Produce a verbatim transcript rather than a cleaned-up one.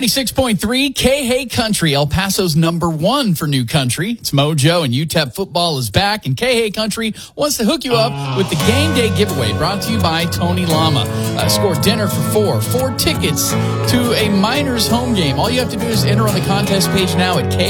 ninety-six point three K-Hay Country, El Paso's number one for new country. It's Mojo, and U T E P football is back, and K-Hay Country wants to hook you up with the game day giveaway brought to you by Tony Lama. Uh, score dinner for four, four tickets to a Miners home game. All you have to do is enter on the contest page now at K